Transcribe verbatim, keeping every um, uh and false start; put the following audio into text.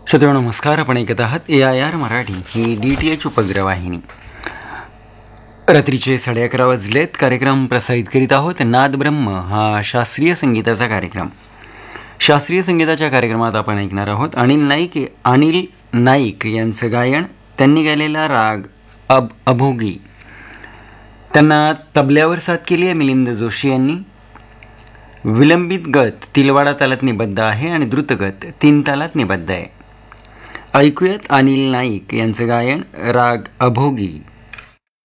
श्रोते नमस्कार. आपण ऐकत आहात ए I R Marathi he D T H उपग्रहवाहिनी. रात्रीचे साडे अकरा वाजलेत. कार्यक्रम प्रसारित करीत आहोत नाद ब्रह्म हा शास्त्रीय संगीताचा कार्यक्रम. शास्त्रीय संगीताच्या कार्यक्रमात आपण ऐकणार आहोत अनिल नाईक अनिल नाईक यांचं गायन. त्यांनी गायलेला राग अब अभोगी. त्यांना तबल्यावर साथ केली आहे मिलिंद जोशी यांनी. विलंबित गत तिलवाडा तालात निबद्ध आहे आणि द्रुतगत तीन तालात निबद्ध आहे. ऐकूयात अनिल नाईक यांचं गायन राग अभोगी.